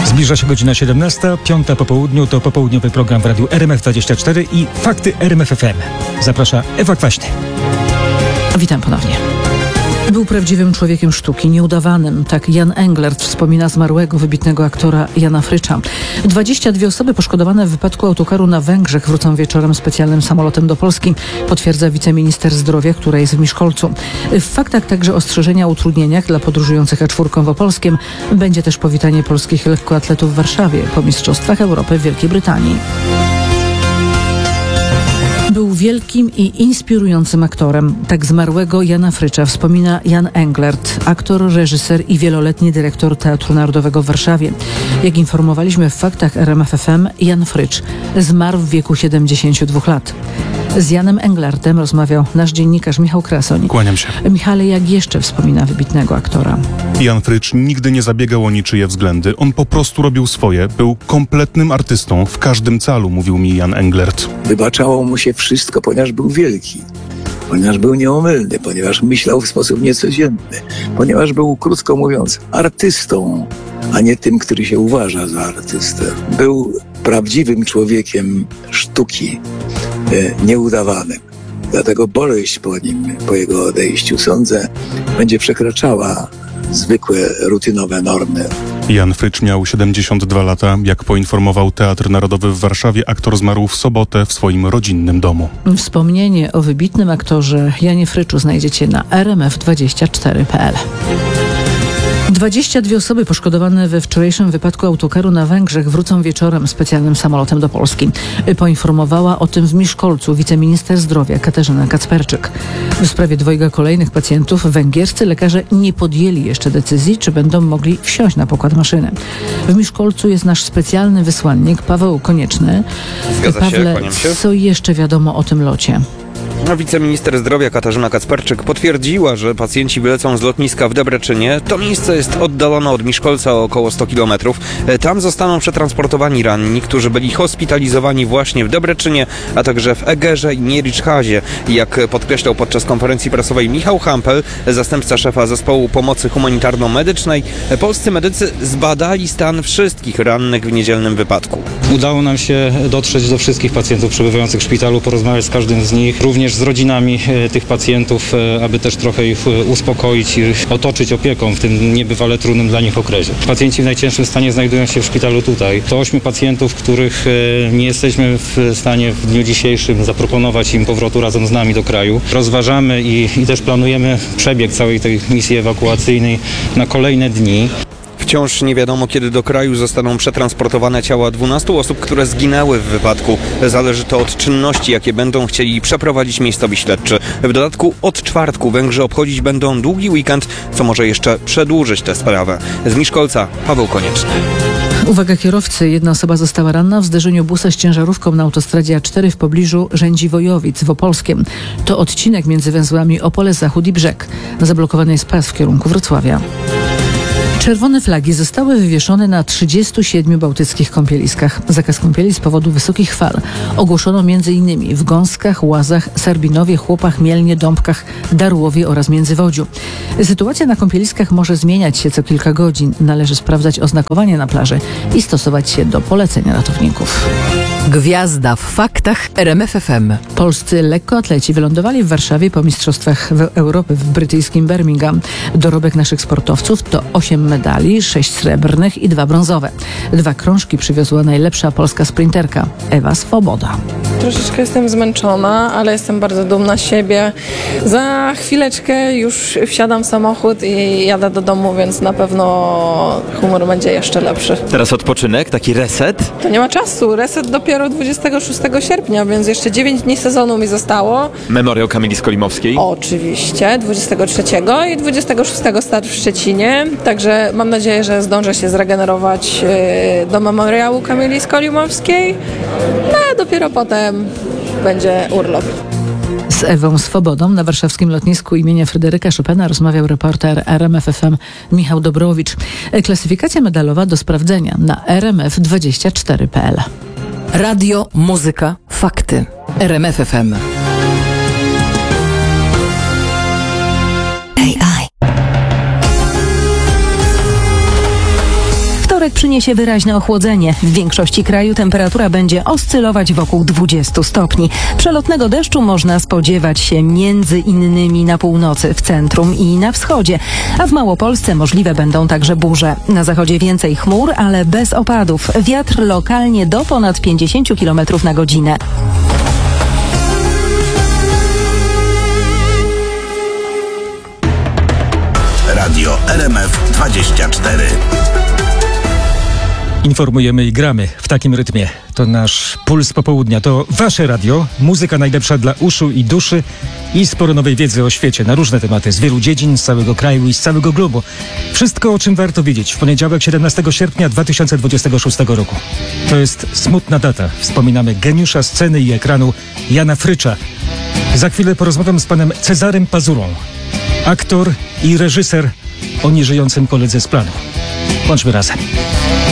Zbliża się godzina 17, 5 po południu to popołudniowy program w radiu RMF24 i Fakty RMF FM. Zaprasza Ewa Kwaśny. Witam ponownie. Był prawdziwym człowiekiem sztuki, nieudawanym. Tak Jan Englert wspomina zmarłego, wybitnego aktora Jana Frycza. 22 osoby poszkodowane w wypadku autokaru na Węgrzech wrócą wieczorem specjalnym samolotem do Polski, potwierdza wiceminister zdrowia, która jest w Miskolcu. W faktach także ostrzeżenia o utrudnieniach dla podróżujących A4 w Opolskiem. Będzie też powitanie polskich lekkoatletów w Warszawie po Mistrzostwach Europy w Wielkiej Brytanii. Był wielkim i inspirującym aktorem. Tak zmarłego Jana Frycza wspomina Jan Englert, aktor, reżyser i wieloletni dyrektor Teatru Narodowego w Warszawie. Jak informowaliśmy w faktach RMF FM, Jan Frycz zmarł w wieku 72 lat. Z Janem Englertem rozmawiał nasz dziennikarz Michał Krasoń. Kłaniam się. Michale, jak jeszcze wspomina wybitnego aktora? Jan Frycz nigdy nie zabiegał o niczyje względy. On po prostu robił swoje. Był kompletnym artystą w każdym calu, mówił mi Jan Englert. Wybaczało mu się wszystko, ponieważ był wielki, ponieważ był nieomylny, ponieważ myślał w sposób niecodzienny, ponieważ był, krótko mówiąc, artystą, a nie tym, który się uważa za artystę. Był prawdziwym człowiekiem sztuki, nieudawanym. Dlatego boleść po nim, po jego odejściu, sądzę, będzie przekraczała zwykłe, rutynowe normy. Jan Frycz miał 72 lata. Jak poinformował Teatr Narodowy w Warszawie, aktor zmarł w sobotę w swoim rodzinnym domu. Wspomnienie o wybitnym aktorze Janie Fryczu znajdziecie na rmf24.pl. 22 osoby poszkodowane we wczorajszym wypadku autokaru na Węgrzech wrócą wieczorem specjalnym samolotem do Polski. Poinformowała o tym w Miskolcu wiceminister zdrowia Katarzyna Kacperczyk. W sprawie dwojga kolejnych pacjentów węgierscy lekarze nie podjęli jeszcze decyzji, czy będą mogli wsiąść na pokład maszyny. W Miskolcu jest nasz specjalny wysłannik Paweł Konieczny. Zgadza się, Pawle, kłaniam się. co jeszcze wiadomo o tym locie? Wiceminister zdrowia Katarzyna Kacperczyk potwierdziła, że pacjenci wylecą z lotniska w Debreczynie. To miejsce jest oddalone od Miskolca o około 100 km. Tam zostaną przetransportowani ranni, którzy byli hospitalizowani właśnie w Debreczynie, a także w Egerze i Niericzhazie. Jak podkreślał podczas konferencji prasowej Michał Hampel, zastępca szefa zespołu pomocy humanitarno-medycznej, polscy medycy zbadali stan wszystkich rannych w niedzielnym wypadku. Udało nam się dotrzeć do wszystkich pacjentów przebywających w szpitalu, porozmawiać z każdym z nich, również z rodzinami tych pacjentów, aby też trochę ich uspokoić i otoczyć opieką w tym niebywale trudnym dla nich okresie. Pacjenci w najcięższym stanie znajdują się w szpitalu tutaj. To 8 pacjentów, których nie jesteśmy w stanie w dniu dzisiejszym zaproponować im powrotu razem z nami do kraju. Rozważamy i też planujemy przebieg całej tej misji ewakuacyjnej na kolejne dni. Wciąż nie wiadomo, kiedy do kraju zostaną przetransportowane ciała 12 osób, które zginęły w wypadku. Zależy to od czynności, jakie będą chcieli przeprowadzić miejscowi śledczy. W dodatku od czwartku Węgrzy obchodzić będą długi weekend, co może jeszcze przedłużyć tę sprawę. Z Miskolca Paweł Konieczny. Uwaga kierowcy, jedna osoba została ranna w zderzeniu busa z ciężarówką na autostradzie A4 w pobliżu Rzędziwojowic w Opolskiem. To odcinek między węzłami Opole Zachód i Brzeg. Zablokowany jest pas w kierunku Wrocławia. Czerwone flagi zostały wywieszone na 37 bałtyckich kąpieliskach. Zakaz kąpieli z powodu wysokich fal ogłoszono m.in. w Gąskach, Łazach, Sarbinowie, Chłopach, Mielnie, Dąbkach, Darłowie oraz Międzywodziu. Sytuacja na kąpieliskach może zmieniać się co kilka godzin. Należy sprawdzać oznakowanie na plaży i stosować się do polecenia ratowników. Gwiazda w faktach RMF FM. Polscy lekkoatleci wylądowali w Warszawie po Mistrzostwach Europy w brytyjskim Birmingham. Dorobek naszych sportowców to 8 medali, 6 srebrnych i 2 brązowe. 2 krążki przywiozła najlepsza polska sprinterka Ewa Swoboda. Troszeczkę jestem zmęczona, ale jestem bardzo dumna z siebie. Za chwileczkę już wsiadam w samochód i jadę do domu, więc na pewno humor będzie jeszcze lepszy. Teraz odpoczynek, taki reset? To nie ma czasu. Reset dopiero 26 sierpnia, więc jeszcze 9 dni sezonu mi zostało. Memoriał Kamili Skolimowskiej? Oczywiście, 23 i 26 start w Szczecinie. Także mam nadzieję, że zdążę się zregenerować do memoriału Kamili Skolimowskiej. No a dopiero potem będzie urlop. Z Ewą Swobodą na warszawskim lotnisku imienia Fryderyka Chopina rozmawiał reporter RMF FM Michał Dobrowicz. Klasyfikacja medalowa do sprawdzenia na rmf24.pl. Radio, muzyka, fakty. RMF FM. Wtorek przyniesie wyraźne ochłodzenie. W większości kraju temperatura będzie oscylować wokół 20 stopni. Przelotnego deszczu można spodziewać się między innymi na północy, w centrum i na wschodzie. A w Małopolsce możliwe będą także burze. Na zachodzie więcej chmur, ale bez opadów. Wiatr lokalnie do ponad 50 km na godzinę. Radio RMF24. Informujemy i gramy w takim rytmie. To nasz puls popołudnia, to wasze radio, muzyka najlepsza dla uszu i duszy i sporo nowej wiedzy o świecie na różne tematy z wielu dziedzin, z całego kraju i z całego globu. Wszystko, o czym warto wiedzieć w poniedziałek 17 sierpnia 2026 roku. To jest smutna data. Wspominamy geniusza sceny i ekranu Jana Frycza. Za chwilę porozmawiam z panem Cezarym Pazurą. Aktor i reżyser o nieżyjącym koledze z planu. Bądźmy razem.